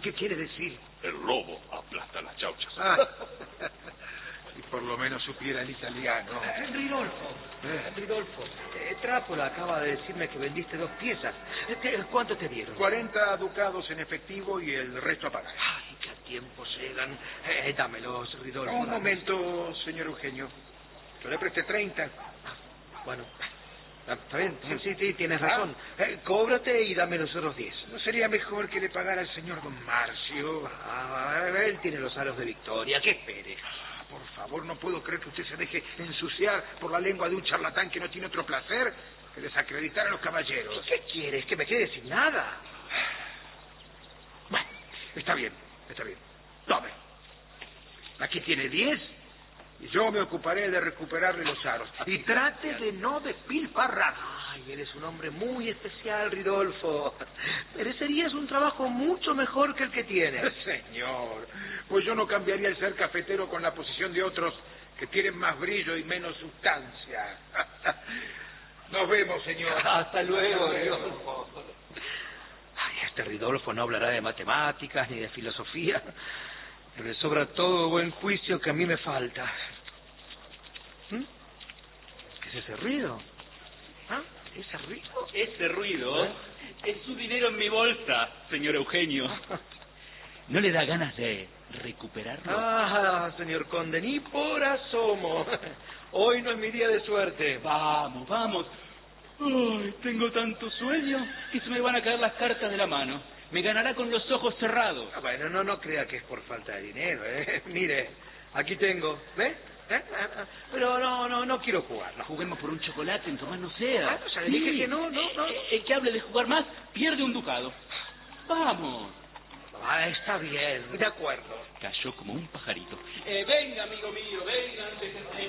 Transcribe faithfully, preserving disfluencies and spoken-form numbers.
¿Qué quiere decir? El lobo aplasta las chauchas. Ah. Si por lo menos supiera el italiano. Eh, Ridolfo, Eh. Ridolfo, eh, Trápola acaba de decirme que vendiste dos piezas. Eh, ¿qué- ¿Cuánto te dieron? Cuarenta ducados en efectivo y el resto a pagar. Ay, qué a tiempo llegan. Eh, dámelos, Ridolfo. Un dámelos. momento, señor Eugenio. Yo le presté treinta. Bueno, ah, está bien, sí, sí, sí, tienes razón. Eh, cóbrate y dame los otros diez. ¿No sería mejor que le pagara al señor don Marcio? Ah, él tiene los aros de victoria, que espere. Ah, por favor, no puedo creer que usted se deje ensuciar por la lengua de un charlatán que no tiene otro placer que desacreditar a los caballeros. ¿Qué quieres? ¿Que me quede sin nada? Bueno, está bien, está bien. Tome. Aquí tiene diez y yo me ocuparé de recuperarle los aros. Y trate de no despilfarrar. Ay, eres un hombre muy especial, Ridolfo. Merecerías un trabajo mucho mejor que el que tienes. Señor, pues yo no cambiaría el ser cafetero con la posición de otros que tienen más brillo y menos sustancia. Nos vemos, señor. Hasta luego, Hasta luego. Ridolfo. Ay, este Ridolfo no hablará de matemáticas ni de filosofía. Pero le sobra todo buen juicio que a mí me falta. ¿Mm? ¿Qué es ese ruido? ¿Ah? ¿Ese ruido? Ese ruido es su dinero en mi bolsa, señor Eugenio. ¿No le da ganas de recuperarlo? Ah, señor conde, ni por asomo. Hoy no es mi día de suerte. Vamos, vamos. Ay, tengo tanto sueño que se me van a caer las cartas de la mano. Me ganará con los ojos cerrados. Ah, bueno, no, no crea que es por falta de dinero, ¿eh? Mire, aquí tengo, ¿ve? ¿Eh? Ah, ah, Pero no, no, no quiero jugar. No juguemos por un chocolate, en Tomás no sea. Ah, ya le dije que no, no, no. Eh, El que hable de jugar más pierde un ducado. Vamos. Ah, está bien, de acuerdo. Cayó como un pajarito. Eh, venga, amigo mío, venga.